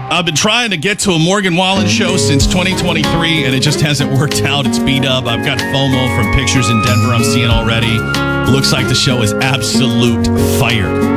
I've been trying to get to a Morgan Wallen show since 2023, and it just hasn't worked out. It's beat up. I've got FOMO from pictures in Denver I'm seeing already. Looks like the show is absolute fire.